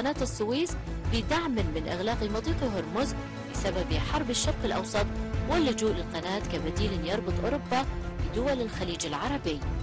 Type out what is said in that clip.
قناة السويس بدعم من إغلاق مضيق هرمز بسبب حرب الشرق الأوسط واللجوء للقناة كبديل يربط أوروبا بدول الخليج العربي.